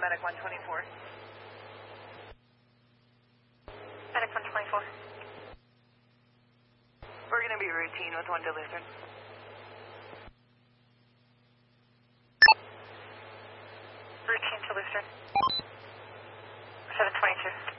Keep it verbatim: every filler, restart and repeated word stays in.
Medic one twenty-four. Medic one twenty-four. We're going to be routine with one to Lutheran. Routine to Lutheran. seven twenty-two.